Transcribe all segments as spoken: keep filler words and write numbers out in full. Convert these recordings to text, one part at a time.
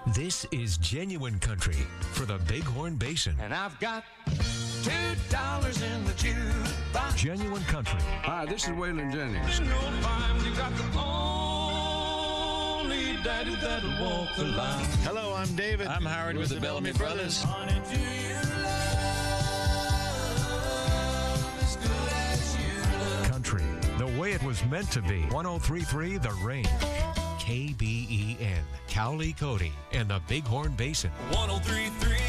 This is genuine country for the Bighorn Basin. And I've got two dollars in the jukebox. Genuine country. Hi, this is Waylon Jennings. You got the only daddy that'll walk the line. Hello, I'm David. I'm Howard with the Bellamy Brothers. Honey, do you love as good as you love? Country, the way it was meant to be. one oh three point three The Range. K B E N, Cowley, Cody, and the Bighorn Basin. one oh three point three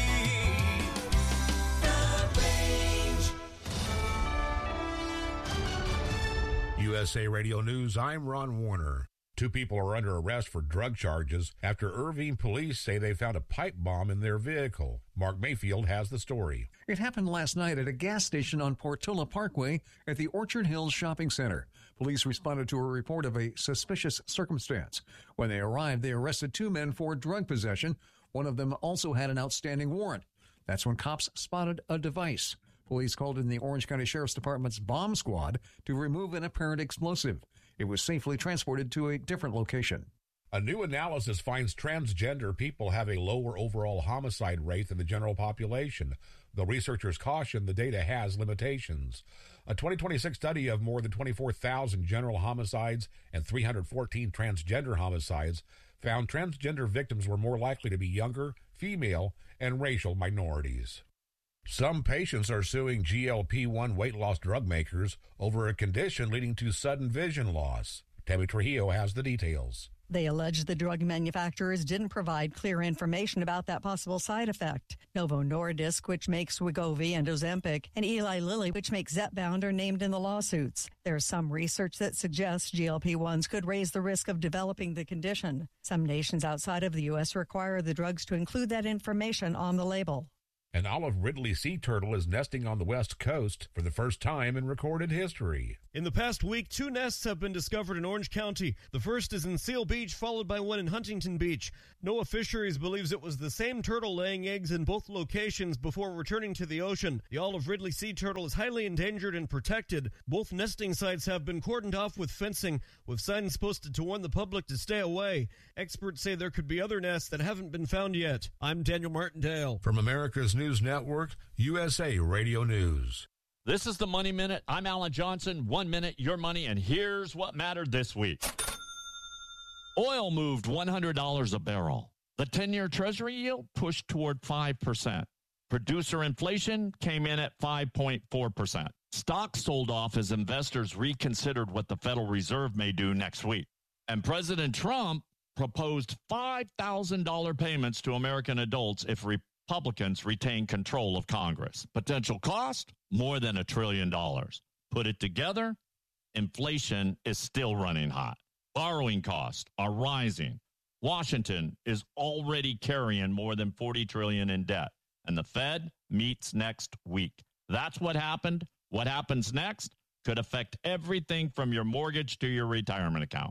The Range. U S A Radio News, I'm Ron Warner. Two people are under arrest for drug charges after Irving police say they found a pipe bomb in their vehicle. Mark Mayfield has the story. It happened last night at a gas station on Portola Parkway at the Orchard Hills Shopping Center. Police responded to a report of a suspicious circumstance. When they arrived, they arrested two men for drug possession. One of them also had an outstanding warrant. That's when cops spotted a device. Police called in the Orange County Sheriff's Department's bomb squad to remove an apparent explosive. It was safely transported to a different location. A new analysis finds transgender people have a lower overall homicide rate than the general population, though researchers caution the data has limitations. A twenty twenty-six study of more than twenty-four thousand general homicides and three hundred fourteen transgender homicides found transgender victims were more likely to be younger, female, and racial minorities. Some patients are suing G L P one weight loss drug makers over a condition leading to sudden vision loss. Tammy Trujillo has the details. They allege the drug manufacturers didn't provide clear information about that possible side effect. Novo Nordisk, which makes Wegovy and Ozempic, and Eli Lilly, which makes Zepbound, are named in the lawsuits. There's some research that suggests G L P ones could raise the risk of developing the condition. Some nations outside of the U S require the drugs to include that information on the label. An olive Ridley sea turtle is nesting on the west coast for the first time in recorded history. In the past week, two nests have been discovered in Orange County. The first is in Seal Beach, followed by one in Huntington Beach. NOAA Fisheries believes it was the same turtle laying eggs in both locations before returning to the ocean. The olive Ridley sea turtle is highly endangered and protected. Both nesting sites have been cordoned off with fencing, with signs posted to warn the public to stay away. Experts say there could be other nests that haven't been found yet. I'm Daniel Martindale. From America's News Network, U S A Radio News. This is the Money Minute. I'm Alan Johnson. One minute, your money, and here's what mattered this week. Oil moved one hundred dollars a barrel. The ten-year Treasury yield pushed toward five percent. Producer inflation came in at five point four percent. Stocks sold off as investors reconsidered what the Federal Reserve may do next week. And President Trump proposed five thousand dollars payments to American adults if Republicans retain control of Congress. Potential cost? More than a trillion dollars. Put it together, inflation is still running hot. Borrowing costs are rising. Washington is already carrying more than forty trillion dollars in debt, and the Fed meets next week. That's what happened. What happens next could affect everything from your mortgage to your retirement account.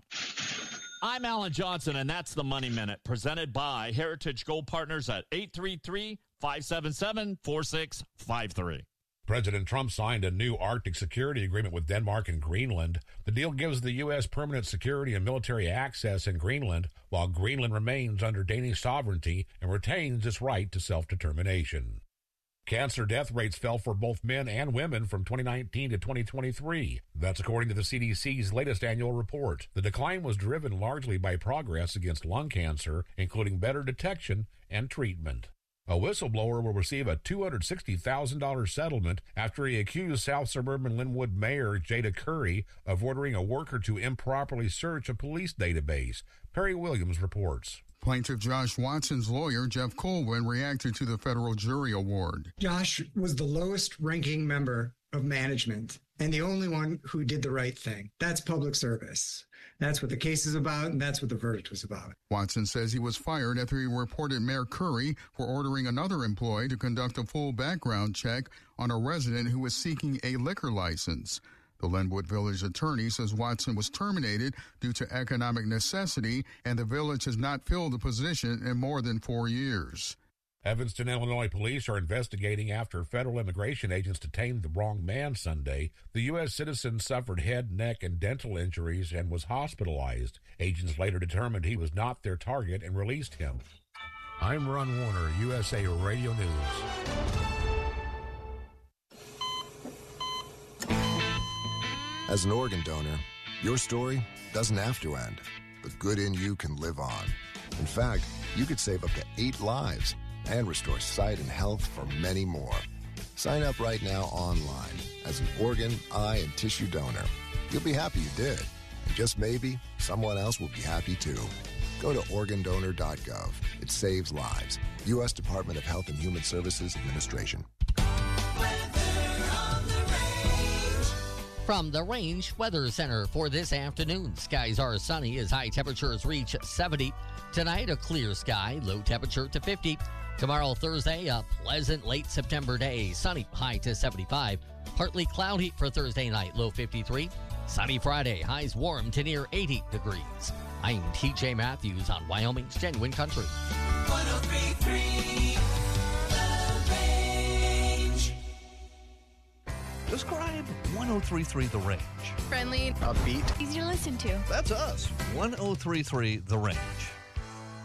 I'm Alan Johnson, and that's the Money Minute, presented by Heritage Gold Partners at eight three three, five seven seven, four six five three. President Trump signed a new Arctic security agreement with Denmark and Greenland. The deal gives the U S permanent security and military access in Greenland, while Greenland remains under Danish sovereignty and retains its right to self-determination. Cancer death rates fell for both men and women from twenty nineteen to twenty twenty-three. That's according to the C D C's latest annual report. The decline was driven largely by progress against lung cancer, including better detection and treatment. A whistleblower will receive a two hundred sixty thousand dollars settlement after he accused South Suburban Linwood Mayor Jada Curry of ordering a worker to improperly search a police database. Perry Williams reports. Plaintiff Josh Watson's lawyer, Jeff Colwin, reacted to the federal jury award. Josh was the lowest ranking member of management and the only one who did the right thing. That's public service. That's what the case is about, and that's what the verdict was about. Watson says he was fired after he reported Mayor Curry for ordering another employee to conduct a full background check on a resident who was seeking a liquor license. The Linwood Village attorney says Watson was terminated due to economic necessity, and the village has not filled the position in more than four years. Evanston, Illinois police are investigating after federal immigration agents detained the wrong man Sunday. The U S citizen suffered head, neck, and dental injuries and was hospitalized. Agents later determined he was not their target and released him. I'm Ron Warner, U S A Radio News. As an organ donor, your story doesn't have to end. The good in you can live on. In fact, you could save up to eight lives and restore sight and health for many more. Sign up right now online as an organ, eye, and tissue donor. You'll be happy you did. And just maybe, someone else will be happy too. Go to organ donor dot gov. It saves lives. U S Department of Health and Human Services Administration. From the Range Weather Center for this afternoon, skies are sunny as high temperatures reach seventy. Tonight, a clear sky, low temperature to fifty. Tomorrow, Thursday, a pleasant late September day, sunny, high to seventy-five. Partly cloudy for Thursday night, low fifty-three. Sunny Friday, highs warm to near eighty degrees. I'm T J Matthews on Wyoming's Genuine Country. one oh three point three The Range. Describe one oh three point three The Range. Friendly, upbeat, easy to listen to. That's us. one oh three point three The Range.